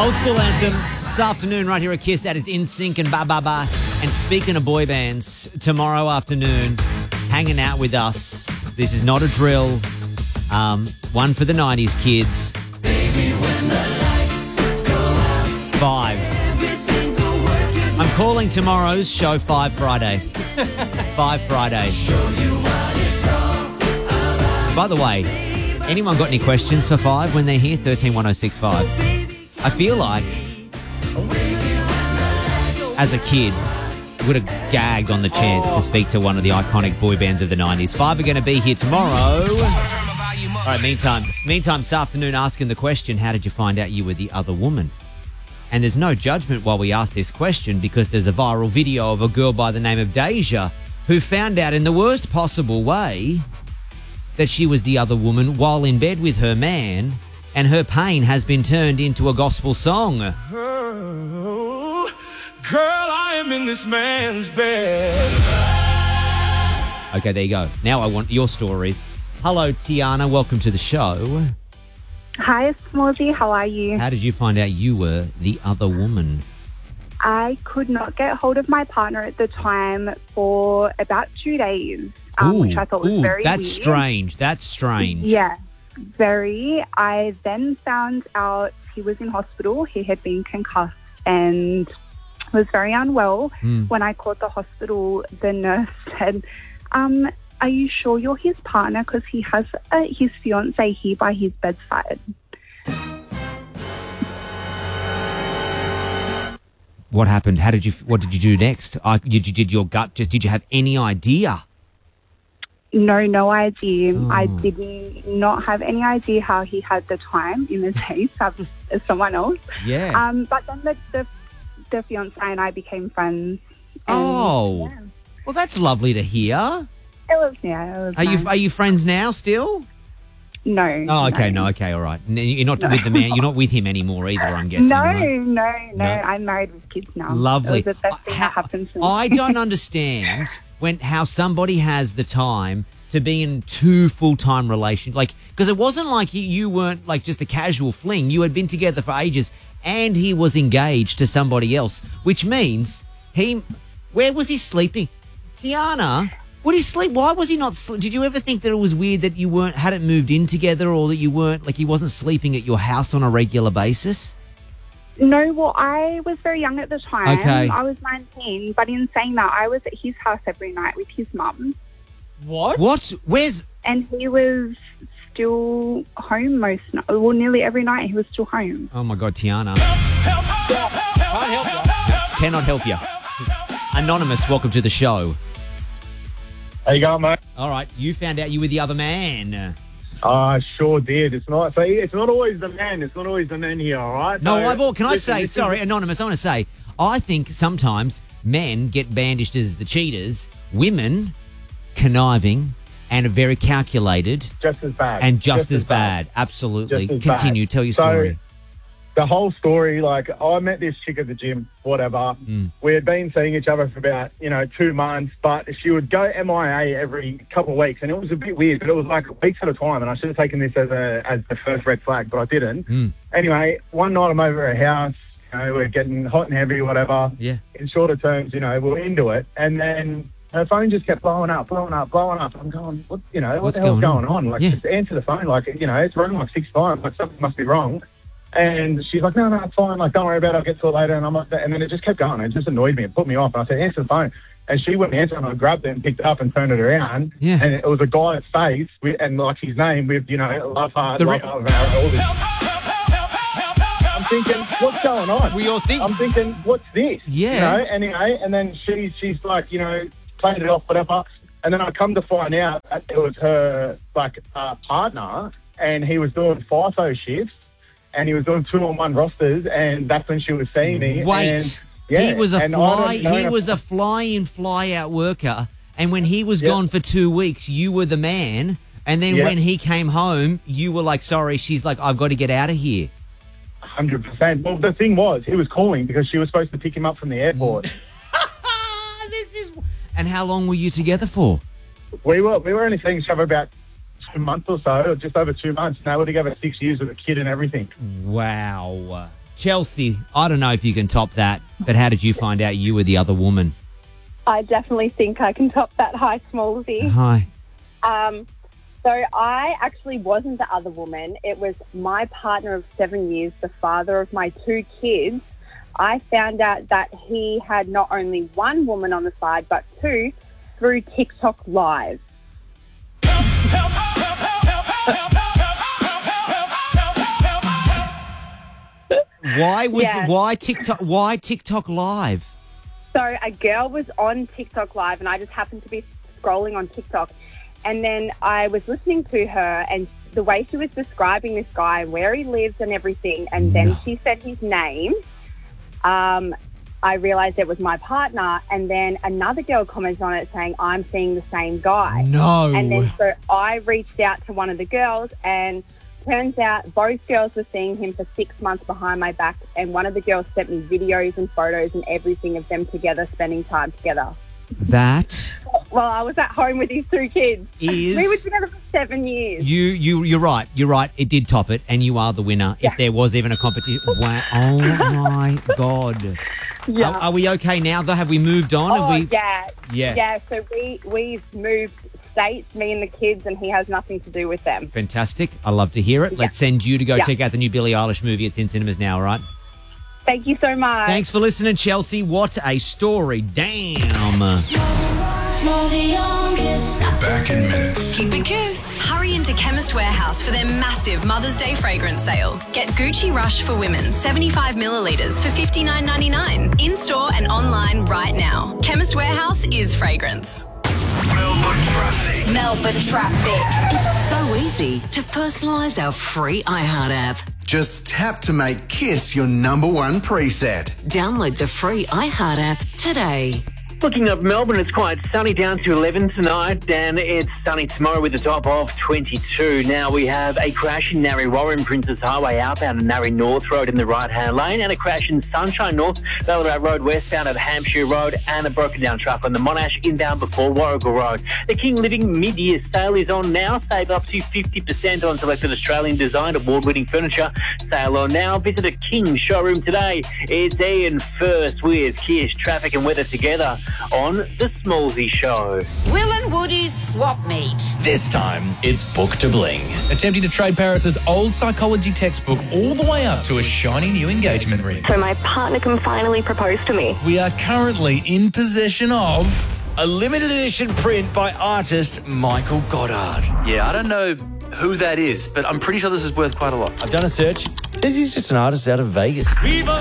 Old school anthem this afternoon right here at Kiss. That is NSYNC and Ba Ba Ba. And speaking of boy bands, tomorrow afternoon, hanging out with us. This is not a drill. One for the 90s kids. Baby, when the lights go out, 5. I'm calling tomorrow's show 5 Friday. 5 Friday. By the way, anyone got any questions for 5 when they're here? 131065. I feel like, as a kid, would have gagged on the chance to speak to one of the iconic boy bands of the 90s. 5 are going to be here tomorrow. All right, meantime, this afternoon, asking the question, how did you find out you were the other woman? And there's no judgment while we ask this question, because there's a viral video of a girl by the name of Deja who found out in the worst possible way that she was the other woman while in bed with her man, and her pain has been turned into a gospel song. Oh, girl, I am in this man's bed. Okay, there you go. Now I want your stories. Hello, Tiana. Welcome to the show. Hi, Smallsy. How are you? How did you find out you were the other woman? I could not get hold of my partner at the time for about 2 days, which I thought was very that's weird. strange. That's strange. Yeah, very. I then found out he was in hospital. He had been concussed and was very unwell. When I called the hospital, the nurse said, are you sure you're his partner? Because he has his fiancée here by his bedside. What happened? What did you do next? Did your gut did you have any idea? No idea. I did not have any idea how he had the time in the day as someone else. Yeah. But then the fiancé and I became friends. Well, that's lovely to hear. It was nice. Are you friends now still? No. Oh, okay, no, okay, all right. You're not with the man. You're not with him anymore either, I'm guessing. No, right? no. I'm married with kids now. Lovely. It was the best thing that happened to me. I don't understand how somebody has the time to be in 2 full-time relations. Because it wasn't like you weren't just a casual fling. You had been together for ages, and he was engaged to somebody else, which means where was he sleeping? Tiana, would he sleep? Why was he not Did you ever think that it was weird that you hadn't moved in together, or that you weren't, he wasn't sleeping at your house on a regular basis? No, well, I was very young at the time. Okay. I was 19, but in saying that, I was at his house every night with his mum. What? Where's... And he was still home nearly every night he was still home. Oh, my God, Tiana. Can't help you. Cannot help you. Anonymous, welcome to the show. How you going, mate? All right, you found out you were the other man. I sure did. It's not always the man. It's not always the man here, all right? No, Anonymous, I want to say, I think sometimes men get bandaged as the cheaters, women conniving and are very calculated. Just as bad. And just as bad. Absolutely. Just as Continue, bad. tell your story. The whole story, I met this chick at the gym, whatever. We had been seeing each other for about, 2 months, but she would go MIA every couple of weeks, and it was a bit weird, but it was weeks at a time, and I should have taken this as the first red flag, but I didn't. Anyway, one night I'm over at her house, we're getting hot and heavy, whatever. Yeah. In shorter terms, we're into it, and then her phone just kept blowing up. I'm going, what the hell's going on? Just answer the phone, it's rung 6 times, something must be wrong. And she's like, no, it's fine. Don't worry about it. I'll get to it later. And I'm like, and then it just kept going. It just annoyed me. It put me off. And I said, answer the phone. And she wouldn't answer. And I grabbed it and picked it up and turned it around. Yeah. And it was a guy's face and his name with, love heart, love heart, all this. I'm thinking, what's going on? I'm thinking, what's this? Yeah. Anyway. And then she's like, playing it off, whatever. And then I come to find out that it was her, partner. And he was doing FIFO shifts. And he was doing 2-on-1 rosters, and that's when she was seeing me. Wait, and, yeah, he was a and fly-in, fly-out worker, and when he was gone for 2 weeks, you were the man, and then when he came home, you were like, sorry, she's like, I've got to get out of here. 100%. Well, the thing was, he was calling because she was supposed to pick him up from the airport. And how long were you together for? We were only seeing each other about 2 months or so, or just over 2 months. Now we're together 6 years with a kid and everything. Wow. Chelsea, I don't know if you can top that, but how did you find out you were the other woman? I definitely think I can top that. Hi, Smallsy. Hi. So I actually wasn't the other woman. It was my partner of 7 years, the father of my 2 kids. I found out that he had not only one woman on the side, but 2 through TikTok Live. Why TikTok Live? So a girl was on TikTok Live, and I just happened to be scrolling on TikTok, and then I was listening to her, and the way she was describing this guy, where he lives and everything, and then she said his name. I realised it was my partner, and then another girl commented on it saying, I'm seeing the same guy. No. And then so I reached out to one of the girls, and turns out both girls were seeing him for 6 months behind my back, and one of the girls sent me videos and photos and everything of them together, spending time together. That... Well, I was at home with these 2 kids. We were together for 7 years. You're right. You're right. It did top it, and you are the winner. Yeah. If there was even a competition. Wow. Oh, my God. Yeah. Are we okay now, though? Have we moved on? Yeah, so we've moved states, me and the kids, and he has nothing to do with them. Fantastic. I love to hear it. Yeah. Let's send you to go check out the new Billie Eilish movie. It's in cinemas now, all right? Thank you so much. Thanks for listening, Chelsea. What a story. Damn. Back in minutes. Keep it Goose. Hurry into Chemist Warehouse for their massive Mother's Day fragrance sale. Get Gucci Rush for Women, 75 millilitres for $59.99. In-store and online right now. Chemist Warehouse is fragrance. Melbourne traffic. It's so easy to personalise our free iHeart app. Just tap to make Kiss your #1 preset. Download the free iHeart app today. Looking up Melbourne, it's quite sunny, down to 11 tonight, and it's sunny tomorrow with a top of 22. Now we have a crash in Narre Warren, Princess Highway outbound and Narre North Road in the right-hand lane, and a crash in Sunshine North, Ballarat Road westbound at Hampshire Road, and a broken down truck on the Monash inbound before Warrigal Road. The King Living mid-year sale is on now. Save up to 50% on selected Australian designed award-winning furniture. Sale on now. Visit a King showroom today. It's Ian first with Kiss, traffic and weather together on The Smallsy Show. Will and Woody's Swap Meet. This time, it's Book to Bling. Attempting to trade Paris's old psychology textbook all the way up to a shiny new engagement ring. So my partner can finally propose to me. We are currently in possession of a limited edition print by artist Michael Goddard. Yeah, I don't know who that is, but I'm pretty sure this is worth quite a lot. I've done a search. Says he's just an artist out of Vegas. Viva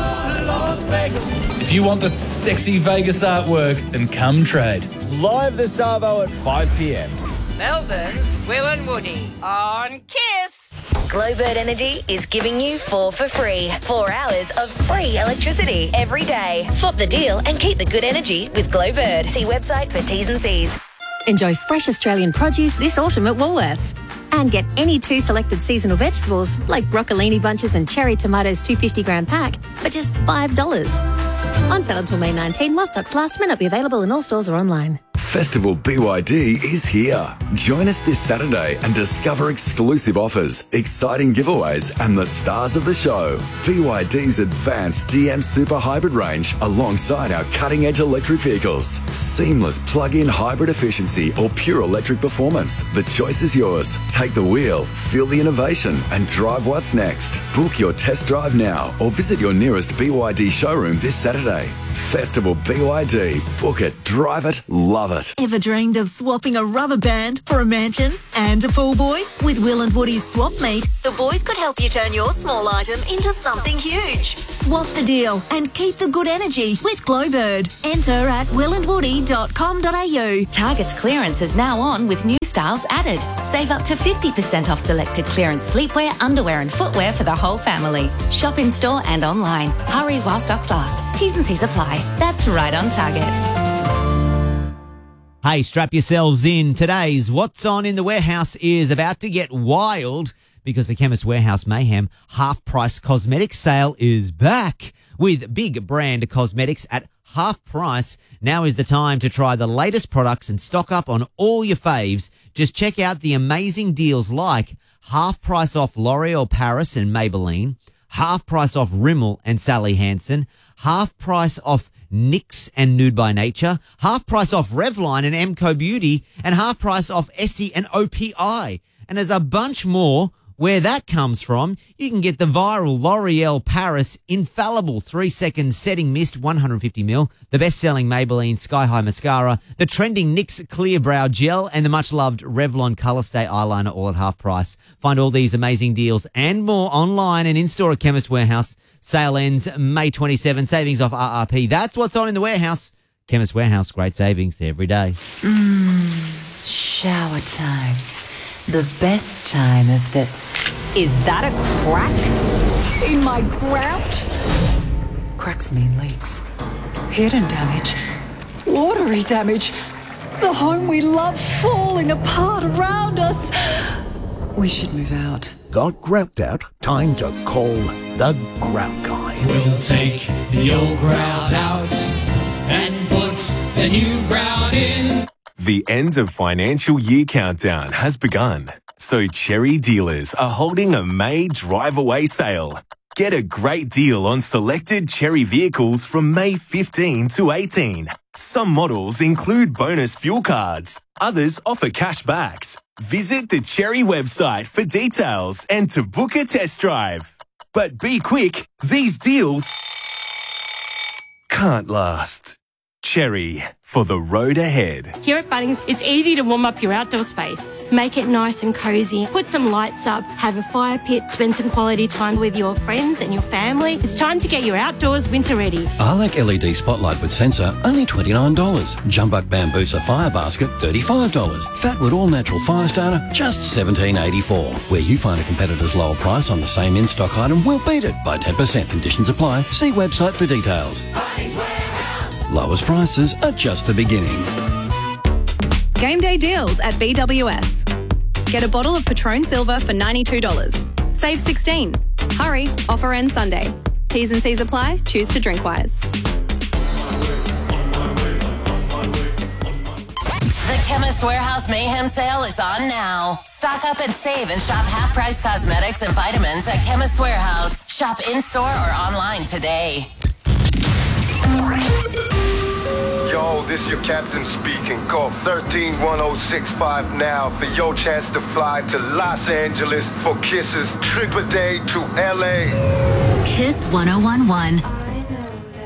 Las Vegas. If you want the sexy Vegas artwork, then come trade. Live this Savo at 5 p.m. Melbourne's Will and Woody on Kiss. Glowbird Energy is giving you 4 for free. 4 hours of free electricity every day. Swap the deal and keep the good energy with Glowbird. See website for T's and C's. Enjoy fresh Australian produce this autumn at Woolworths. And get any 2 selected seasonal vegetables like broccolini bunches and cherry tomatoes 250-gram pack for just $5. On sale until May 19, while stocks last, may not be available in all stores or online. Festival BYD is here. Join us this Saturday and discover exclusive offers, exciting giveaways and the stars of the show. BYD's advanced DM Super Hybrid range alongside our cutting-edge electric vehicles. Seamless plug-in hybrid efficiency or pure electric performance. The choice is yours. Take the wheel, feel the innovation and drive what's next. Book your test drive now or visit your nearest BYD showroom this Saturday. Festival BYD. Book it, drive it, love it. Ever dreamed of swapping a rubber band for a mansion and a pool boy? With Will and Woody's Swap Meet, the boys could help you turn your small item into something huge. Swap the deal and keep the good energy with Glowbird. Enter at willandwoody.com.au. Target's clearance is now on with new styles added. Save up to 50% off selected clearance sleepwear, underwear and footwear for the whole family. Shop in store and online. Hurry while stocks last. T's and C's apply. That's right on Target. Hey, strap yourselves in. Today's What's On in the Warehouse is about to get wild because the Chemist Warehouse Mayhem half-price cosmetics sale is back with big brand cosmetics at half price. Now is the time to try the latest products and stock up on all your faves. Just check out the amazing deals like half price off L'Oreal Paris and Maybelline, half price off Rimmel and Sally Hansen, half price off NYX and Nude by Nature, half price off Revline and Emco Beauty, and half price off Essie and OPI. And there's a bunch more. Where that comes from, you can get the viral L'Oreal Paris Infallible 3-second setting mist 150ml, the best-selling Maybelline Sky High Mascara, the trending NYX Clear Brow Gel, and the much-loved Revlon Colour Stay Eyeliner all at half price. Find all these amazing deals and more online and in-store at Chemist Warehouse. Sale ends May 27, savings off RRP. That's what's on in the warehouse. Chemist Warehouse, great savings every day. Shower time. The best time of the... Is that a crack in my grout? Cracks mean leaks. Hidden damage. Watery damage. The home we love falling apart around us. We should move out. Got grout out? Time to call the Grout Guy. We'll take the old grout out and put the new grout in. The end of financial year countdown has begun, so Cherry dealers are holding a May drive-away sale. Get a great deal on selected Cherry vehicles from May 15 to 18. Some models include bonus fuel cards. Others offer cash backs. Visit the Cherry website for details and to book a test drive. But be quick, these deals can't last. Cherry, for the road ahead. Here at Bunnings, it's easy to warm up your outdoor space. Make it nice and cozy. Put some lights up, have a fire pit, spend some quality time with your friends and your family. It's time to get your outdoors winter ready. Arlac LED Spotlight with sensor, only $29. Jumbuck Bambusa Fire Basket, $35. Fatwood All Natural Fire Starter, just $17.84. Where you find a competitor's lower price on the same in-stock item, we'll beat it by 10%. Conditions apply. See website for details. Lowest prices are just the beginning. Game day deals at BWS. Get a bottle of Patron Silver for $92. Save 16. Hurry, offer ends Sunday. T's and C's apply. Choose to drink wise. The Chemist Warehouse Mayhem Sale is on now. Stock up and save and shop half-price cosmetics and vitamins at Chemist Warehouse. Shop in-store or online today. Yo, this your captain speaking. Call 131065 now for your chance to fly to Los Angeles for Kiss's trip a day to LA. Kiss 1011.